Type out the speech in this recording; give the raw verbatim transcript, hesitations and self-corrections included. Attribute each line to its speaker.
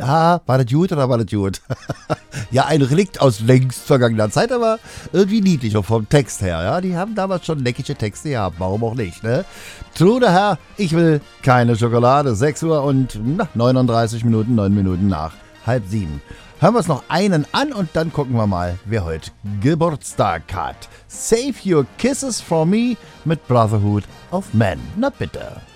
Speaker 1: Ah, war das gut oder war das gut? Ja, ein Relikt aus längst vergangener Zeit, aber irgendwie niedlich auch vom Text her. Ja, die haben damals schon leckige Texte gehabt, warum auch nicht, ne? True der Herr, ich will keine Schokolade. sechs Uhr und na, neununddreißig Minuten, neun Minuten nach halb sieben. Hören wir uns noch einen an und dann gucken wir mal, wer heute Geburtstag hat. Save Your Kisses for Me mit Brotherhood of Men. Na bitte.